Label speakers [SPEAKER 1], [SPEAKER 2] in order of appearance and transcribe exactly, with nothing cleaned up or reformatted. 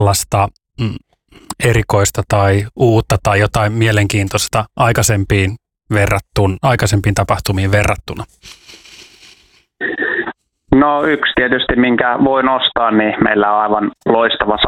[SPEAKER 1] sellaista mm, erikoista tai uutta tai jotain mielenkiintoista aikaisempiin verrattun, aikaisempiin tapahtumiin verrattuna?
[SPEAKER 2] No yksi tietysti, minkä voi nostaa, niin meillä on aivan loistava